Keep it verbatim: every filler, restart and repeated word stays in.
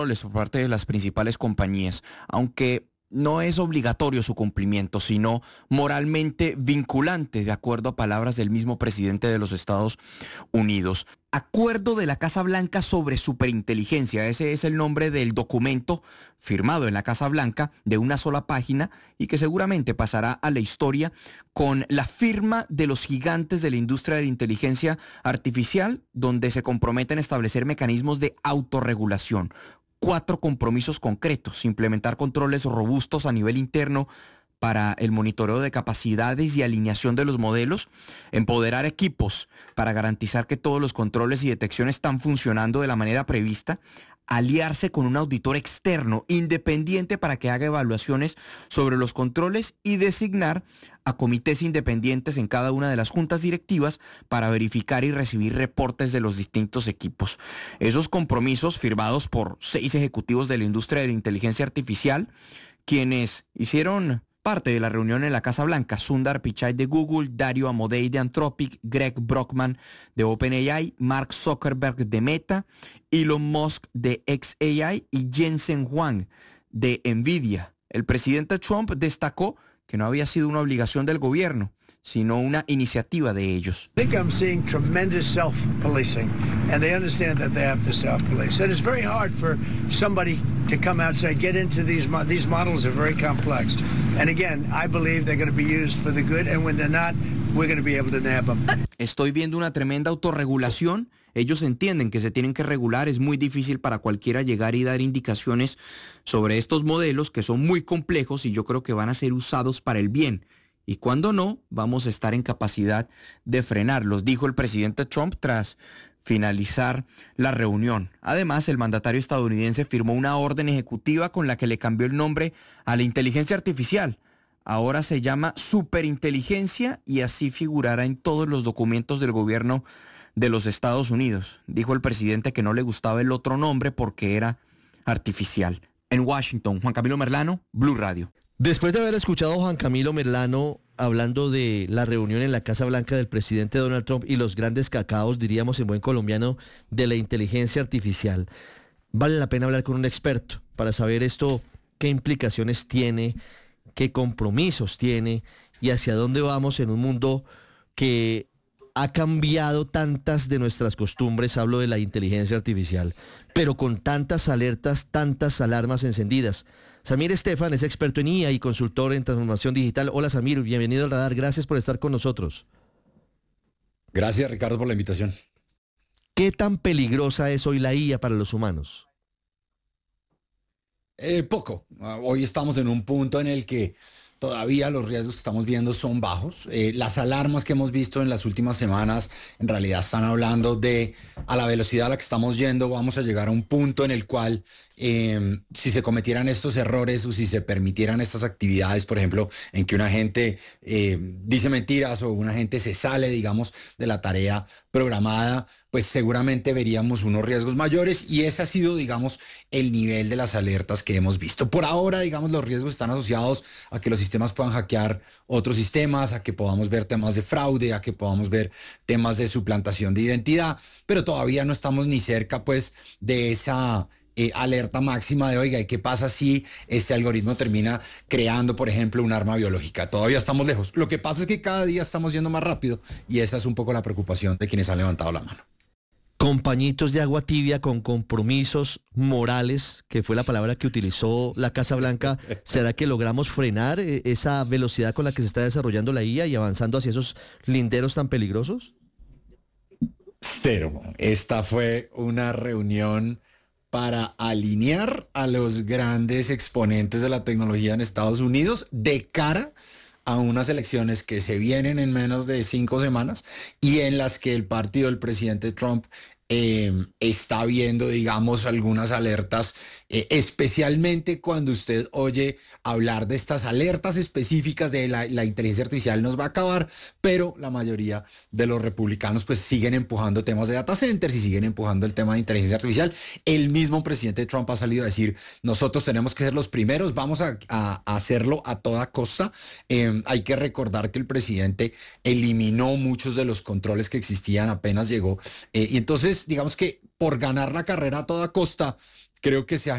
por parte de las principales compañías, aunque no es obligatorio su cumplimiento, sino moralmente vinculante, de acuerdo a palabras del mismo presidente de los Estados Unidos. Acuerdo de la Casa Blanca sobre Superinteligencia, ese es el nombre del documento firmado en la Casa Blanca de una sola página y que seguramente pasará a la historia con la firma de los gigantes de la industria de la inteligencia artificial, donde se comprometen a establecer mecanismos de autorregulación. Cuatro compromisos concretos: implementar controles robustos a nivel interno para el monitoreo de capacidades y alineación de los modelos, empoderar equipos para garantizar que todos los controles y detecciones están funcionando de la manera prevista, aliarse con un auditor externo independiente para que haga evaluaciones sobre los controles y designar a comités independientes en cada una de las juntas directivas para verificar y recibir reportes de los distintos equipos. Esos compromisos firmados por seis ejecutivos de la industria de la inteligencia artificial, quienes hicieron parte de la reunión en la Casa Blanca: Sundar Pichai de Google, Dario Amodei de Anthropic, Greg Brockman de OpenAI, Mark Zuckerberg de Meta, Elon Musk de xAI y Jensen Huang de Nvidia. El presidente Trump destacó que no había sido una obligación del gobierno, sino una iniciativa de ellos. I think I'm seeing tremendous self-policing, and they understand that they have to self-police. And it's very hard for somebody to come out and say, get into these, mo- these models are very complex. And again, I believe they're going to be used for the good, and when they're not, we're going to be able to nab them. Estoy viendo una tremenda autorregulación. Ellos entienden que se tienen que regular. Es muy difícil para cualquiera llegar y dar indicaciones sobre estos modelos que son muy complejos y yo creo que van a ser usados para el bien. Y cuando no, vamos a estar en capacidad de frenarlos, dijo el presidente Trump tras finalizar la reunión. Además, el mandatario estadounidense firmó una orden ejecutiva con la que le cambió el nombre a la inteligencia artificial. Ahora se llama Superinteligencia y así figurará en todos los documentos del gobierno de los Estados Unidos. Dijo el presidente que no le gustaba el otro nombre porque era artificial. En Washington, Juan Camilo Merlano, Blue Radio. Después de haber escuchado a Juan Camilo Merlano hablando de la reunión en la Casa Blanca del presidente Donald Trump y los grandes cacaos, diríamos en buen colombiano, de la inteligencia artificial, vale la pena hablar con un experto para saber esto, qué implicaciones tiene, qué compromisos tiene y hacia dónde vamos en un mundo que ha cambiado tantas de nuestras costumbres. Hablo de la inteligencia artificial, pero con tantas alertas, tantas alarmas encendidas. Samir Estefan es experto en I A y consultor en transformación digital. Hola Samir, bienvenido al Radar, gracias por estar con nosotros. Gracias Ricardo por la invitación. ¿Qué tan peligrosa es hoy la I A para los humanos? Eh, poco. Hoy estamos en un punto en el que todavía los riesgos que estamos viendo son bajos. Eh, las alarmas que hemos visto en las últimas semanas en realidad están hablando de, a la velocidad a la que estamos yendo, vamos a llegar a un punto en el cual eh, si se cometieran estos errores o si se permitieran estas actividades, por ejemplo, en que un agente eh, dice mentiras o un agente se sale, digamos, de la tarea programada, pues seguramente veríamos unos riesgos mayores y ese ha sido, digamos, el nivel de las alertas que hemos visto. Por ahora, digamos, los riesgos están asociados a que los sistemas puedan hackear otros sistemas, a que podamos ver temas de fraude, a que podamos ver temas de suplantación de identidad, pero todavía no estamos ni cerca, pues, de esa eh, alerta máxima de, oiga, ¿y qué pasa si este algoritmo termina creando, por ejemplo, un arma biológica? Todavía estamos lejos. Lo que pasa es que cada día estamos yendo más rápido y esa es un poco la preocupación de quienes han levantado la mano. Compañitos de agua tibia con compromisos morales, que fue la palabra que utilizó la Casa Blanca. ¿Será que logramos frenar eh, esa velocidad con la que se está desarrollando la I A y avanzando hacia esos linderos tan peligrosos? Cero. Esta fue una reunión para alinear a los grandes exponentes de la tecnología en Estados Unidos de cara a unas elecciones que se vienen en menos de cinco semanas y en las que el partido del presidente Trump eh, está viendo, digamos, algunas alertas, eh, especialmente cuando usted oye hablar de estas alertas específicas de la, la inteligencia artificial nos va a acabar, pero la mayoría de los republicanos pues siguen empujando temas de data centers y siguen empujando el tema de inteligencia artificial. El mismo presidente Trump ha salido a decir, nosotros tenemos que ser los primeros, vamos a, a, a hacerlo a toda costa. Eh, hay que recordar que el presidente eliminó muchos de los controles que existían apenas llegó, eh, y entonces digamos que por ganar la carrera a toda costa, creo que se ha